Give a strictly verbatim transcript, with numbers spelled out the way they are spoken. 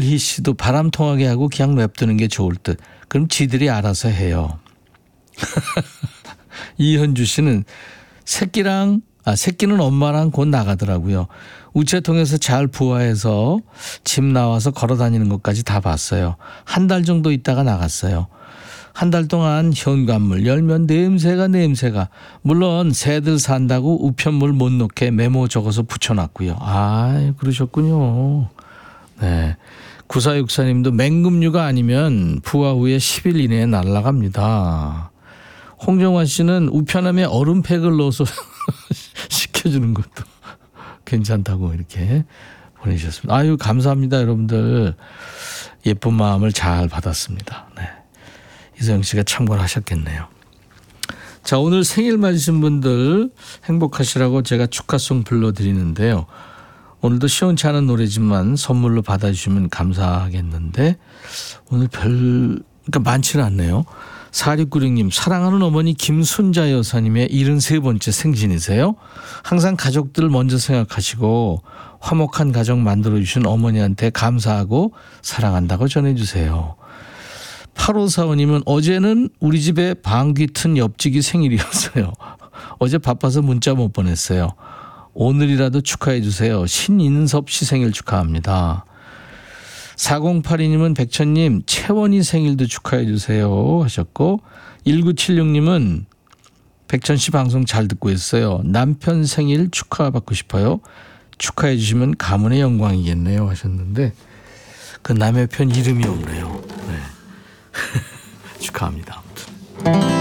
이희 씨도 바람 통하게 하고 그냥 냅두는 게 좋을 듯. 그럼 지들이 알아서 해요. 이현주 씨는 새끼랑 아 새끼는 엄마랑 곧 나가더라고요. 우체통에서 잘 부화해서 집 나와서 걸어 다니는 것까지 다 봤어요. 한 달 정도 있다가 나갔어요. 한 달 동안 현관문 열면 냄새가 냄새가. 물론 새들 산다고 우편물 못 넣게 메모 적어서 붙여놨고요. 아 그러셨군요. 네. 구사육사 님도 맹금류가 아니면 부화 후에 십 일 이내에 날아갑니다. 홍정환 씨는 우편함에 얼음팩을 넣어서 식혀주는 것도 괜찮다고 이렇게 보내주셨습니다. 아유 감사합니다 여러분들. 예쁜 마음을 잘 받았습니다. 네. 이소영 씨가 참고를 하셨겠네요. 자 오늘 생일 맞으신 분들 행복하시라고 제가 축하송 불러드리는데요. 오늘도 시원치 않은 노래지만 선물로 받아주시면 감사하겠는데 오늘 별 그러니까 많지는 않네요. 사육구육 님 사랑하는 어머니 김순자 여사님의 칠십삼 번째 생신이세요. 항상 가족들 먼저 생각하시고 화목한 가정 만들어주신 어머니한테 감사하고 사랑한다고 전해주세요. 팔오사오 님은 어제는 우리 집에 방귀 튼 옆집이 생일이었어요. 어제 바빠서 문자 못 보냈어요. 오늘이라도 축하해 주세요. 신인섭 씨 생일 축하합니다. 사공팔이 님은 백천님 채원이 생일도 축하해 주세요 하셨고 일구칠육 님은 백천 씨 방송 잘 듣고 있어요. 남편 생일 축하받고 싶어요. 축하해 주시면 가문의 영광이겠네요 하셨는데 그 남의 편 이름이 없네요. 네. 축하합니다.